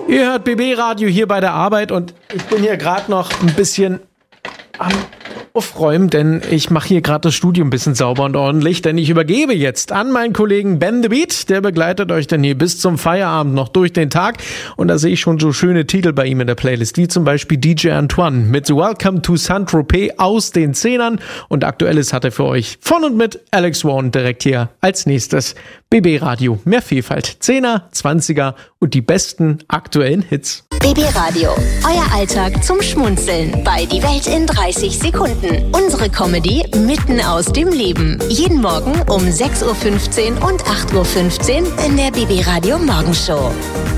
Ihr hört BB Radio hier bei der Arbeit und ich bin hier gerade noch ein bisschen am Aufräumen, denn ich mache hier gerade das Studio ein bisschen sauber und ordentlich, denn ich übergebe jetzt an meinen Kollegen Ben the Beat, der begleitet euch dann hier bis zum Feierabend noch durch den Tag und da sehe ich schon so schöne Titel bei ihm in der Playlist, wie zum Beispiel DJ Antoine mit Welcome to Saint-Tropez aus den Zehnern und Aktuelles hat er für euch von und mit Alex Warren direkt hier als nächstes. BB Radio, mehr Vielfalt, 10er, 20er und die besten aktuellen Hits. BB Radio, euer Alltag zum Schmunzeln bei Die Welt in 30 Sekunden. Unsere Comedy mitten aus dem Leben. Jeden Morgen um 6.15 Uhr und 8.15 Uhr in der BB Radio Morgenshow.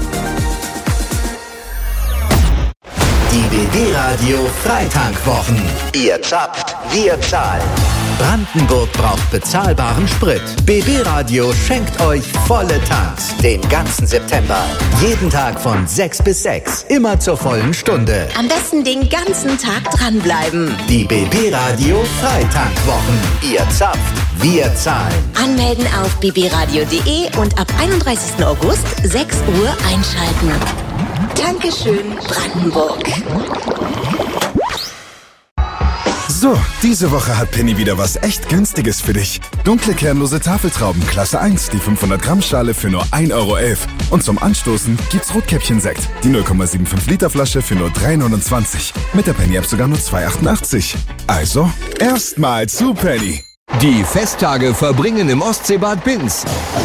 Die BB Radio Freitankwwochen. Ihr zapft, wir zahlen. Brandenburg braucht bezahlbaren Sprit. BB Radio schenkt euch volle Tanks den ganzen September. Jeden Tag von 6 bis 6. Immer zur vollen Stunde. Am besten den ganzen Tag dranbleiben. Die BB Radio Freitankwwochen. Ihr zapft, wir zahlen. Anmelden auf bbradio.de und ab 31. August 6 Uhr einschalten. Dankeschön, Brandenburg. So, diese Woche hat Penny wieder was echt Günstiges für dich. Dunkle kernlose Tafeltrauben Klasse 1, die 500 Gramm Schale für nur 1,11 € Und zum Anstoßen gibt's Rotkäppchen-Sekt, die 0,75 Liter Flasche für nur 3,29 €. Mit der Penny-App sogar nur 2,88 €. Also, erstmal zu Penny. Die Festtage verbringen im Ostseebad Binz.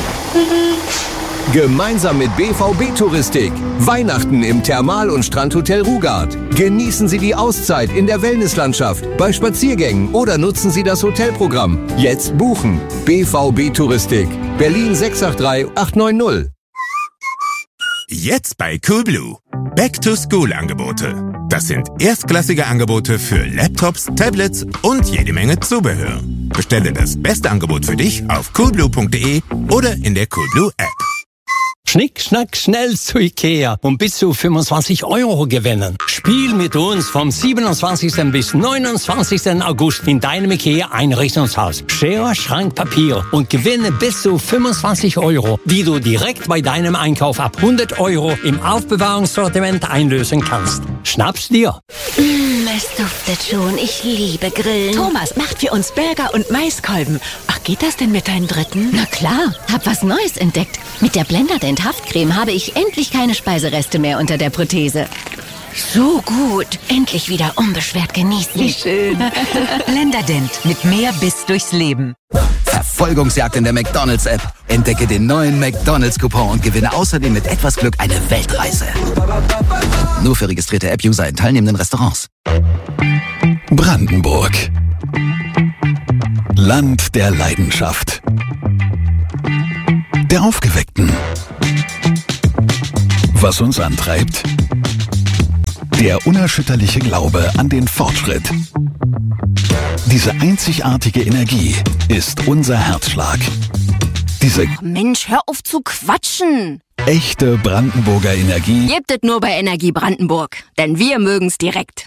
Gemeinsam mit BVB Touristik. Weihnachten im Thermal- und Strandhotel Rugard. Genießen Sie die Auszeit in der Wellnesslandschaft, bei Spaziergängen oder nutzen Sie das Hotelprogramm. Jetzt buchen. BVB Touristik. Berlin 683 890. Jetzt bei Coolblue. Back-to-School-Angebote. Das sind erstklassige Angebote für Laptops, Tablets und jede Menge Zubehör. Bestelle das beste Angebot für dich auf coolblue.de oder in der Coolblue App. Schnick, schnack, schnell zu Ikea und bis zu 25 € gewinnen. Spiel mit uns vom 27. bis 29. August in deinem Ikea-Einrichtungshaus. Schere, Schrank, Papier und gewinne bis zu 25 €, die du direkt bei deinem Einkauf ab 100 € im Aufbewahrungssortiment einlösen kannst. Schnapp's dir. Es duftet schon. Ich liebe Grillen. Thomas macht für uns Burger und Maiskolben. Ach, geht das denn mit deinem dritten? Na klar, hab was Neues entdeckt. Mit der Blenderdent Haftcreme habe ich endlich keine Speisereste mehr unter der Prothese. So gut. Endlich wieder unbeschwert genießen. Wie schön. Blenderdent mit mehr Biss durchs Leben. Verfolgungsjagd in der McDonald's-App. Entdecke den neuen McDonald's-Coupon und gewinne außerdem mit etwas Glück eine Weltreise. Nur für registrierte App-User in teilnehmenden Restaurants. Brandenburg. Land der Leidenschaft. Der Aufgeweckten. Was uns antreibt? Der unerschütterliche Glaube an den Fortschritt. Diese einzigartige Energie ist unser Herzschlag. Diese Mensch, hör auf zu quatschen. echte Brandenburger Energie Gebt es nur bei Energie Brandenburg, denn wir mögen's direkt.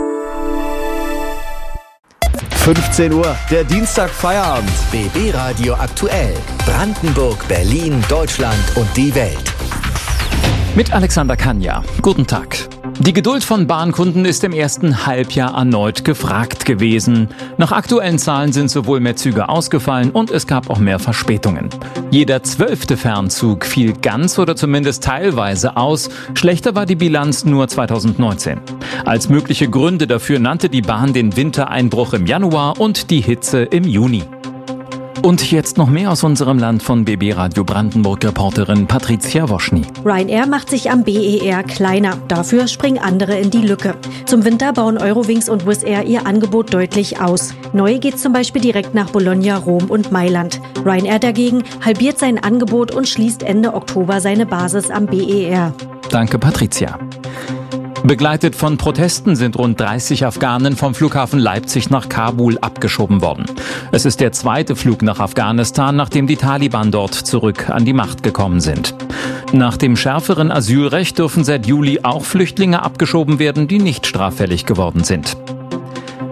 15 Uhr, der Dienstag-Feierabend. BB Radio aktuell. Brandenburg, Berlin, Deutschland und die Welt. Mit Alexander Kanja. Guten Tag. Die Geduld von Bahnkunden ist im ersten Halbjahr erneut gefragt gewesen. Nach aktuellen Zahlen sind sowohl mehr Züge ausgefallen und es gab auch mehr Verspätungen. Jeder 12. Fernzug fiel ganz oder zumindest teilweise aus. Schlechter war die Bilanz nur 2019. Als mögliche Gründe dafür nannte die Bahn den Wintereinbruch im Januar und die Hitze im Juni. Und jetzt noch mehr aus unserem Land von BB Radio Brandenburg-Reporterin Patricia Woschny. Ryanair macht sich am BER kleiner. Dafür springen andere in die Lücke. Zum Winter bauen Eurowings und Wizz Air ihr Angebot deutlich aus. Neu geht's zum Beispiel direkt nach Bologna, Rom und Mailand. Ryanair dagegen halbiert sein Angebot und schließt Ende Oktober seine Basis am BER. Danke, Patricia. Begleitet von Protesten sind rund 30 Afghanen vom Flughafen Leipzig nach Kabul abgeschoben worden. Es ist der zweite Flug nach Afghanistan, nachdem die Taliban dort zurück an die Macht gekommen sind. Nach dem schärferen Asylrecht dürfen seit Juli auch Flüchtlinge abgeschoben werden, die nicht straffällig geworden sind.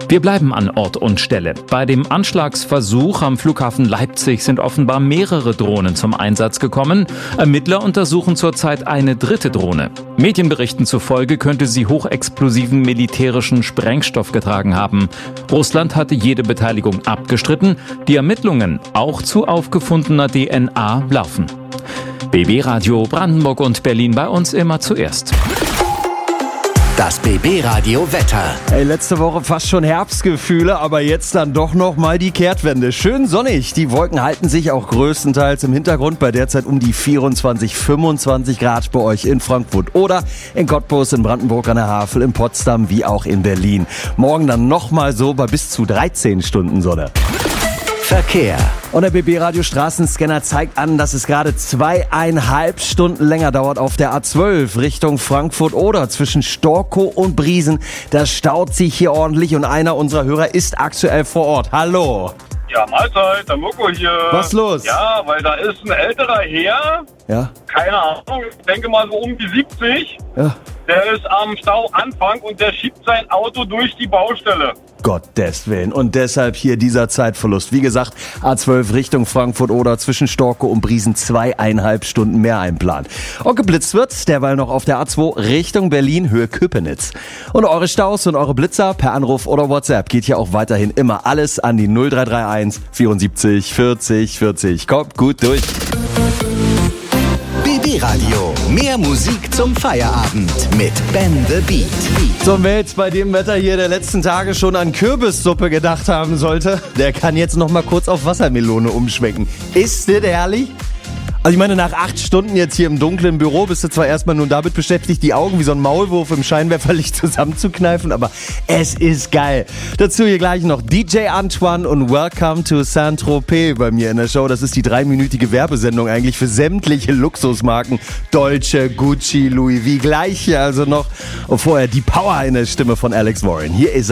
Wir bleiben an Ort und Stelle. Bei dem Anschlagsversuch am Flughafen Leipzig sind offenbar mehrere Drohnen zum Einsatz gekommen. Ermittler untersuchen zurzeit eine dritte Drohne. Medienberichten zufolge könnte sie hochexplosiven militärischen Sprengstoff getragen haben. Russland hatte jede Beteiligung abgestritten. Die Ermittlungen, auch zu aufgefundener DNA, laufen. BB Radio Brandenburg und Berlin, bei uns immer zuerst. Das BB Radio Wetter. Hey, letzte Woche fast schon Herbstgefühle, aber jetzt dann doch noch mal die Kehrtwende. Schön sonnig. Die Wolken halten sich auch größtenteils im Hintergrund bei derzeit um die 24, 25 Grad bei euch in Frankfurt oder in Cottbus, in Brandenburg an der Havel, in Potsdam wie auch in Berlin. Morgen dann noch mal so bei bis zu 13 Stunden Sonne. Verkehr. Und der BB Radio Straßenscanner zeigt an, dass es gerade 2,5 Stunden länger dauert auf der A12 Richtung Frankfurt-Oder zwischen Storkow und Briesen. Da staut sich hier ordentlich und einer unserer Hörer ist aktuell vor Ort. Hallo. Ja, Mahlzeit, der Mirko hier. Was los? Ja, weil da ist ein älterer Herr. Ja. Keine Ahnung, ich denke mal so um die 70. Ja. Der ist am Stauanfang und der schiebt sein Auto durch die Baustelle. Gottes Willen. Und deshalb hier dieser Zeitverlust. Wie gesagt, A12 Richtung Frankfurt oder zwischen Storkow und Briesen 2,5 Stunden mehr einplant. Und geblitzt wird derweil noch auf der A2 Richtung Berlin, Höhe Köpenick. Und eure Staus und eure Blitzer per Anruf oder WhatsApp geht hier auch weiterhin immer alles an die 0331 74 40 40. Kommt gut durch. BB Radio. Mehr Musik zum Feierabend mit Ben the Beat. So, wer jetzt bei dem Wetter hier der letzten Tage schon an Kürbissuppe gedacht haben sollte, der kann jetzt noch mal kurz auf Wassermelone umschmecken. Ist das herrlich? Also ich meine, nach 8 Stunden jetzt hier im dunklen Büro bist du zwar erstmal nur damit beschäftigt, die Augen wie so ein Maulwurf im Scheinwerferlicht zusammenzukneifen, aber es ist geil. Dazu hier gleich noch DJ Antoine und Welcome to Saint-Tropez bei mir in der Show. Das ist die 3-minütige Werbesendung eigentlich für sämtliche Luxusmarken. Dolce, Gucci, Louis V. Gleich hier also noch. Und vorher die Power in der Stimme von Alex Warren. Hier ist